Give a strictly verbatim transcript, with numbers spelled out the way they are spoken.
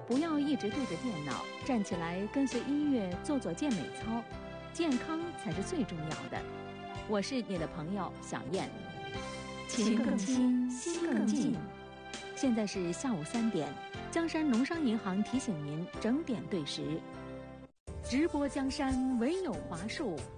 不要一直对着电脑，站起来跟随音乐做做健美操，健康才是最重要的。我是你的朋友小燕，情更亲，心更近。现在是下午三点，江山农商银行提醒您整点对时。直播江山唯有华数，